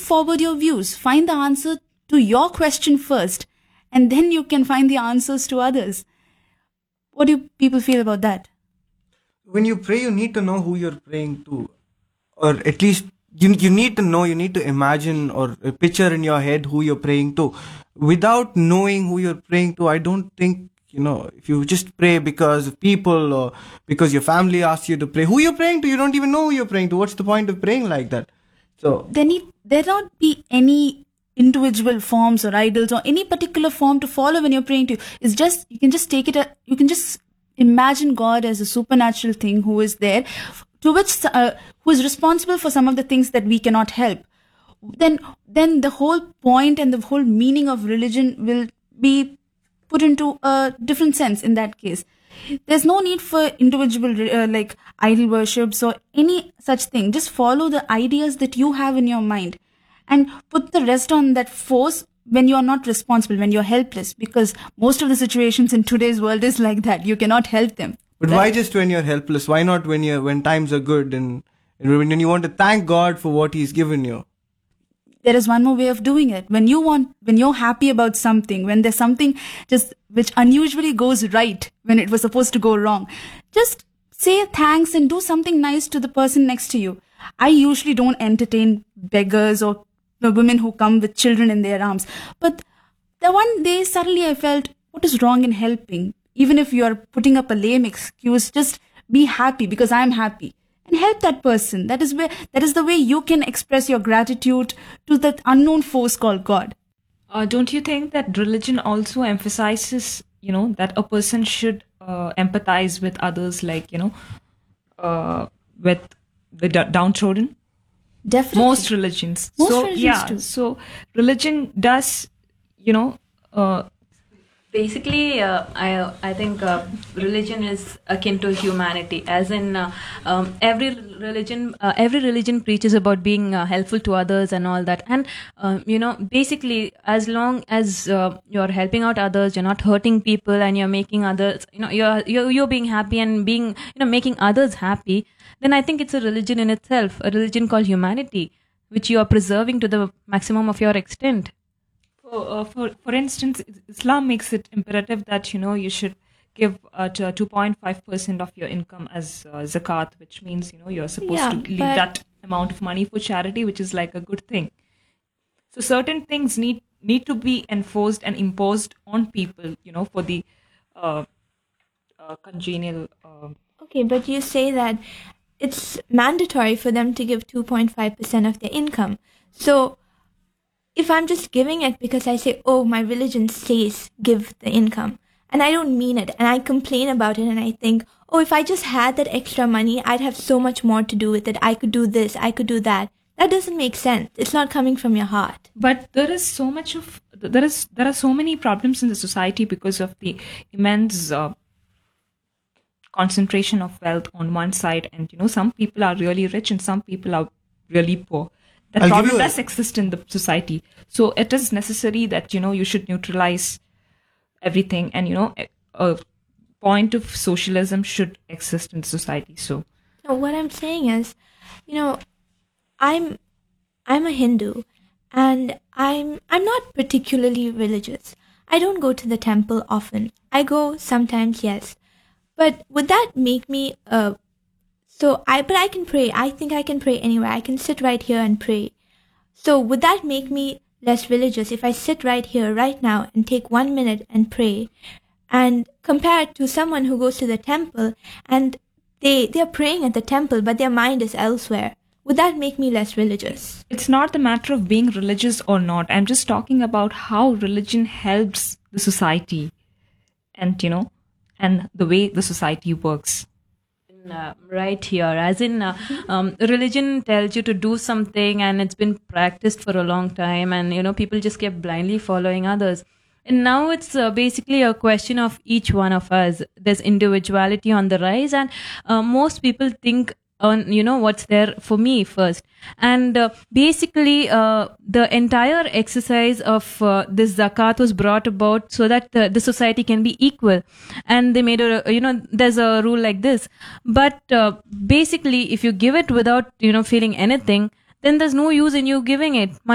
forward your views. Find the answer to your question first, and then you can find the answers to others. What do people feel about that? When you pray, you need to know who you're praying to, or at least you need to know, you need to imagine or picture in your head who you're praying to. Without knowing who you're praying to, I don't think, if you just pray because of people or because your family asks you to pray, who you're praying to, you don't even know who you're praying to. What's the point of praying like that? So there not be any individual forms or idols or any particular form to follow when you're praying to. It's just, you can just take it, you can just imagine God as a supernatural thing who is there, to which who is responsible for some of the things that we cannot help. Then the whole point and the whole meaning of religion will be put into a different sense in that case. There's no need for individual like idol worships or any such thing. Just follow the ideas that you have in your mind and put the rest on that force when you're not responsible, when you're helpless, because most of the situations in today's world is like that. You cannot help them. But why just when you're helpless? Why not when times are good and when you want to thank God for what He's given you? There is one more way of doing it. When you're happy about something, when there's something just which unusually goes right when it was supposed to go wrong, just say thanks and do something nice to the person next to you. I usually don't entertain beggars or the women who come with children in their arms. But the one day suddenly I felt, what is wrong in helping? Even if you are putting up a lame excuse, just be happy because I'm happy. And help that person. That is the way you can express your gratitude to that unknown force called God. Don't you think that religion also emphasizes, that a person should empathize with others, like, with the downtrodden? Definitely. Most religions. Do. So religion does, Basically, I think religion is akin to humanity, as in every religion preaches about being helpful to others and all that. And basically, as long as you're helping out others, you're not hurting people, and you're making others, you're being happy and being making others happy, then I think it's a religion in itself, a religion called humanity, which you are preserving to the maximum of your extent. For instance, Islam makes it imperative that you should give 2.5% of your income as zakat, which means you're supposed to leave that amount of money for charity, which is like a good thing. So certain things need to be enforced and imposed on people, for the congenial. Okay, but you say that it's mandatory for them to give 2.5% of their income. So if I'm just giving it because I say, oh, my religion says give the income, and I don't mean it, and I complain about it, and I think, oh, if I just had that extra money, I'd have so much more to do with it. I could do this, I could do that. That doesn't make sense. It's not coming from your heart. But there are so many problems in the society because of the immense concentration of wealth on one side, and some people are really rich and some people are really poor. That problem does exist in the society. So it is necessary that, you should neutralize everything, and, a point of socialism should exist in society. So what I'm saying is, I'm a Hindu, and I'm not particularly religious. I don't go to the temple often. I go sometimes, yes. But would that make me but I can pray. I think I can pray anywhere. I can sit right here and pray. So would that make me less religious if I sit right here, right now, and take 1 minute and pray, and compare it to someone who goes to the temple and they're praying at the temple, but their mind is elsewhere? Would that make me less religious? It's not the matter of being religious or not. I'm just talking about how religion helps the society and, and the way the society works. Right here, as in religion tells you to do something, and it's been practiced for a long time, and people just kept blindly following others. And now it's basically a question of each one of us. There's individuality on the rise, and most people think on what's there for me first. And basically the entire exercise of this zakat was brought about so that the society can be equal, and they made there's a rule like this. But basically if you give it without feeling anything, then there's no use in you giving it.